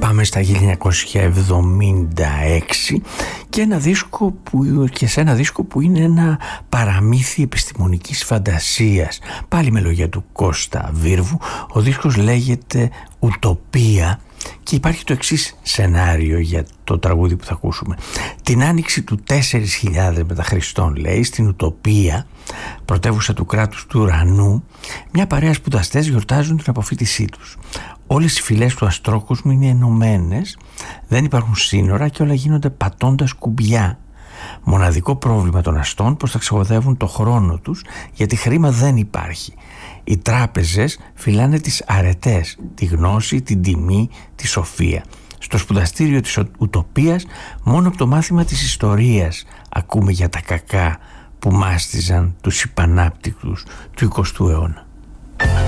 Πάμε στα 1976 και σε ένα δίσκο που είναι ένα παραμύθι επιστημονικής φαντασίας, πάλι με λόγια του Κώστα Βίρβου. Ο δίσκος λέγεται «Ουτοπία» και υπάρχει το εξής σενάριο για το τραγούδι που θα ακούσουμε. Την άνοιξη του 4000 μετά Χριστόν, λέει, στην Ουτοπία, πρωτεύουσα του κράτους του ουρανού, μια παρέα σπουδαστές γιορτάζουν την αποφοίτησή τους. Όλες οι φυλές του αστρόκοσμου είναι ενωμένες, δεν υπάρχουν σύνορα και όλα γίνονται πατώντας κουμπιά. Μοναδικό πρόβλημα των αστών πως θα ξοδεύουν το χρόνο τους, γιατί χρήμα δεν υπάρχει. Οι τράπεζες φυλάνε τις αρετές, τη γνώση, την τιμή, τη σοφία. Στο σπουδαστήριο της Ουτοπίας, μόνο από το μάθημα της ιστορίας ακούμε για τα κακά που μάστιζαν τους υπανάπτυκτους του 20ου αιώνα.